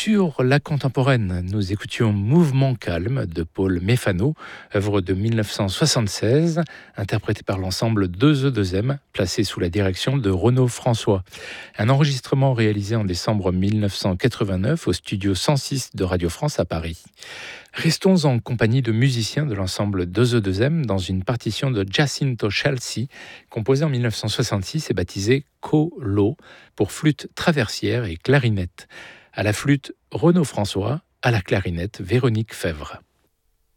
Sur la contemporaine, nous écoutions Mouvement calme de Paul Méfano, œuvre de 1976, interprétée par l'ensemble 2E2M, placé sous la direction de Renaud François. Un enregistrement réalisé en décembre 1989 au studio 106 de Radio France à Paris. Restons en compagnie de musiciens de l'ensemble 2E2M dans une partition de Jacinto Scelsi, composée en 1966 et baptisée Co-Lo, pour flûte traversière et clarinette. À la flûte, Renaud François, à la clarinette, Véronique Fèvre.